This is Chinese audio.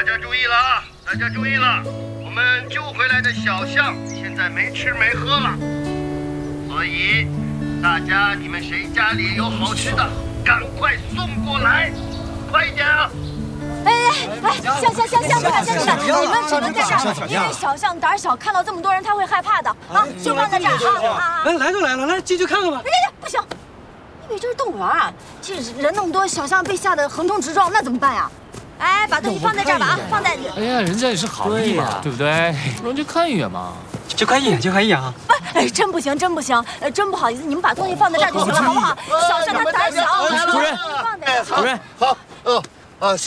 大家注意了啊！大家注意了，我们救回来的小象现在没吃没喝了，所以大家你们谁家里有好吃的，赶快送过来，快一点啊！ 行，你们只能在这儿，因为小象胆小，看到这么多人他会害怕的啊，就放在这儿啊！ 来都来了，来进去看看吧。 不行，你以为这是动物园啊？这人那么多，小象被吓得横冲直撞，那怎么办呀？哎，把东西放在这儿吧啊，放在。 哎呀，人家也是好意嘛，对不对？让去看一眼嘛。 就看一眼啊！ 哎，真不行，真不好意思，你们把东西放在这儿就行了，好不好？小象它胆小， 主任， 放在这儿。 主任， 好，